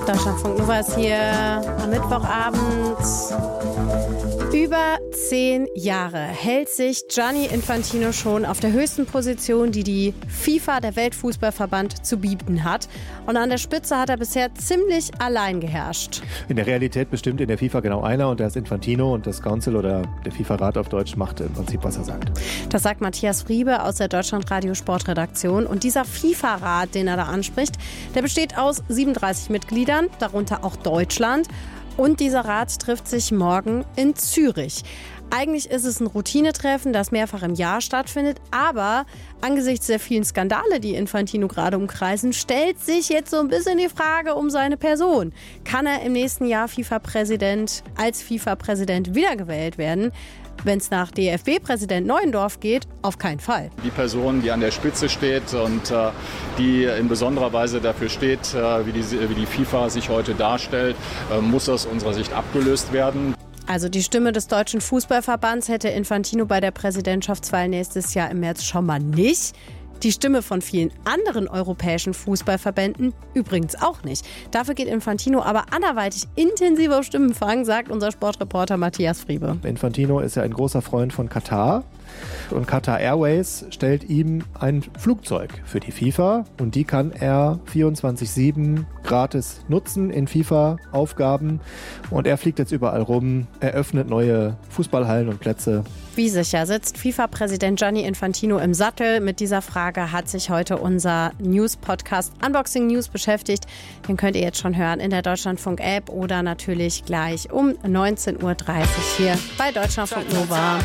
Deutschlandfunk Nova ist hier am Mittwochabend. Über 10 Jahre hält sich Gianni Infantino schon auf der höchsten Position, die die FIFA, der Weltfußballverband, zu bieten hat. Und an der Spitze hat er bisher ziemlich allein geherrscht. In der Realität bestimmt in der FIFA genau einer und der ist Infantino und das Council oder der FIFA-Rat auf Deutsch macht im Prinzip, was er sagt. Das sagt Matthias Friebe aus der Deutschlandradio-Sportredaktion. Und dieser FIFA-Rat, den er da anspricht, der besteht aus 37 Mitgliedern, darunter auch Deutschland. Und dieser Rat trifft sich morgen in Zürich. Eigentlich ist es ein Routinetreffen, das mehrfach im Jahr stattfindet. Aber angesichts der vielen Skandale, die Infantino gerade umkreisen, stellt sich jetzt so ein bisschen die Frage um seine Person. Kann er im nächsten Jahr als FIFA-Präsident wiedergewählt werden? Wenn es nach DFB-Präsident Neuendorf geht, auf keinen Fall. Die Person, die an der Spitze steht und die in besonderer Weise dafür steht, wie die FIFA sich heute darstellt, muss aus unserer Sicht abgelöst werden. Also die Stimme des Deutschen Fußballverbands hätte Infantino bei der Präsidentschaftswahl nächstes Jahr im März schon mal nicht. Die Stimme von vielen anderen europäischen Fußballverbänden übrigens auch nicht. Dafür geht Infantino aber anderweitig intensiv auf Stimmenfang, sagt unser Sportreporter Matthias Friebe. Infantino ist ja ein großer Freund von Katar. Und Qatar Airways stellt ihm ein Flugzeug für die FIFA und die kann er 24/7 gratis nutzen in FIFA-Aufgaben. Und er fliegt jetzt überall rum, eröffnet neue Fußballhallen und Plätze. Wie sicher sitzt FIFA-Präsident Gianni Infantino im Sattel? Mit dieser Frage hat sich heute unser News-Podcast Unboxing News beschäftigt. Den könnt ihr jetzt schon hören in der Deutschlandfunk-App oder natürlich gleich um 19.30 Uhr hier bei Deutschlandfunk Nova.